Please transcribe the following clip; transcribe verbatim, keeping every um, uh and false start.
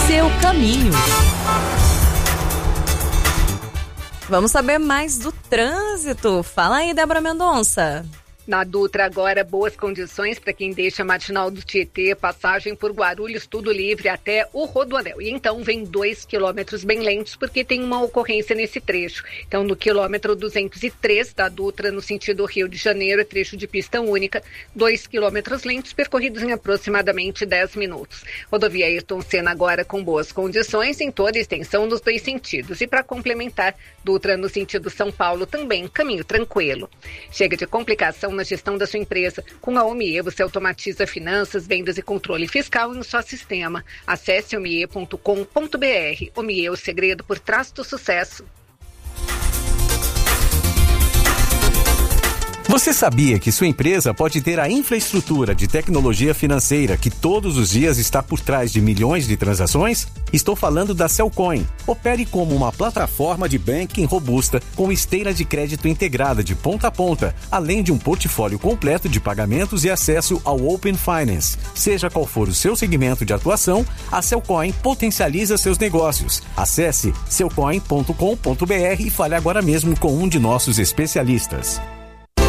seu caminho. Vamos saber mais do trânsito. Fala aí, Débora Mendonça. Na Dutra agora, boas condições para quem deixa a Marginal do Tietê, passagem por Guarulhos, tudo livre até o Rodoanel. E então vem dois quilômetros bem lentos, porque tem uma ocorrência nesse trecho. Então, no quilômetro duzentos e três da Dutra, no sentido Rio de Janeiro, trecho de pista única, dois quilômetros lentos, percorridos em aproximadamente dez minutos. Rodovia Ayrton Senna agora com boas condições em toda a extensão nos dois sentidos. E para complementar, Dutra no sentido São Paulo também, caminho tranquilo. Chega de complicação na gestão da sua empresa. Com a Omie, você automatiza finanças, vendas e controle fiscal em um só sistema. Acesse omie ponto com ponto br. Omie, o segredo por trás do sucesso. Você sabia que sua empresa pode ter a infraestrutura de tecnologia financeira que todos os dias está por trás de milhões de transações? Estou falando da Cellcoin. Opere como uma plataforma de banking robusta com esteira de crédito integrada de ponta a ponta, além de um portfólio completo de pagamentos e acesso ao Open Finance. Seja qual for o seu segmento de atuação, a Cellcoin potencializa seus negócios. Acesse cellcoin ponto com ponto br e fale agora mesmo com um de nossos especialistas.